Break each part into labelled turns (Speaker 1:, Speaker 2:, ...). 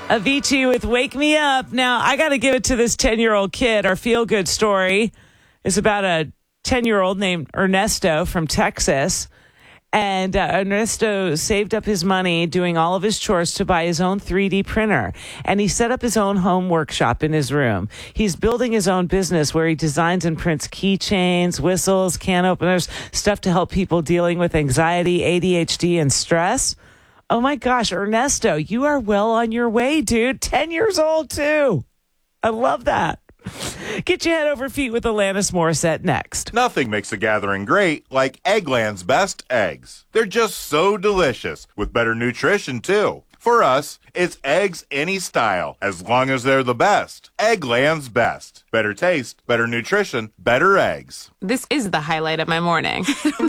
Speaker 1: Avicii with Wake Me Up. Now, I got to give it to this 10-year-old kid. Our feel-good story is about a 10-year-old named Ernesto from Texas. And Ernesto saved up his money doing all of his chores to buy his own 3D printer. And he set up his own home workshop in his room. He's building his own business where he designs and prints keychains, whistles, can openers, stuff to help people dealing with anxiety, ADHD, and stress. Oh my gosh, Ernesto, you are well on your way, dude. 10 years old, too. I love that. Get your head over feet with Alanis Morissette next.
Speaker 2: Nothing makes a gathering great like Eggland's best eggs. They're just so delicious, with better nutrition, too. For us, it's eggs any style, as long as they're the best. Eggland's best. Better taste, better nutrition, better eggs.
Speaker 3: This is the highlight of my morning.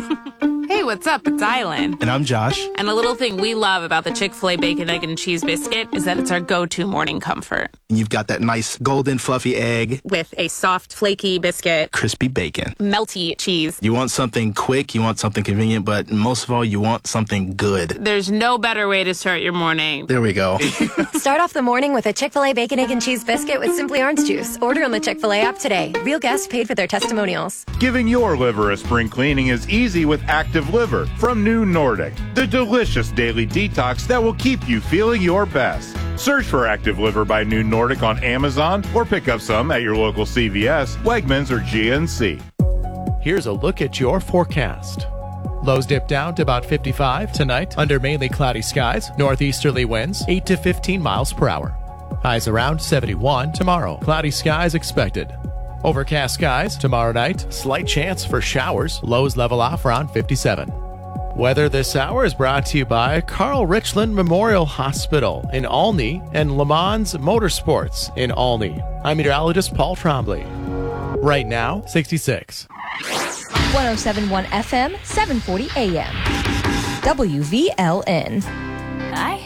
Speaker 3: Hey, what's up? It's Island.
Speaker 4: And I'm Josh.
Speaker 3: And a little thing we love about the Chick-fil-A Bacon, Egg, and Cheese Biscuit is that it's our go-to morning comfort.
Speaker 4: And you've got that nice golden fluffy egg.
Speaker 3: With a soft, flaky biscuit.
Speaker 4: Crispy bacon.
Speaker 3: Melty cheese.
Speaker 4: You want something quick, you want something convenient, but most of all, you want something good.
Speaker 3: There's no better way to start your morning.
Speaker 4: There we go.
Speaker 5: Start off the morning with a Chick-fil-A Bacon, Egg, and Cheese Biscuit with Simply Orange Juice. Order on the Chick-fil-A app today. Real guests paid for their testimonials.
Speaker 2: Giving your liver a spring cleaning is easy with Active Liver from New Nordic, the delicious daily detox that will keep you feeling your best. Search for Active Liver by New Nordic on Amazon or pick up some at your local CVS, Wegmans, or GNC.
Speaker 6: Here's a look at your forecast. Lows dip down to about 55 tonight under mainly cloudy skies, northeasterly winds 8 to 15 miles per hour. Highs around 71 tomorrow. Cloudy skies expected. Overcast skies tomorrow night, slight chance for showers, lows level off around 57. Weather this hour is brought to you by Carl Richland Memorial Hospital in Olney and Le Mans Motorsports in Olney. I'm meteorologist Paul Trombley. Right now, 66.
Speaker 7: 107.1 FM, 740 AM. WVLN.
Speaker 8: I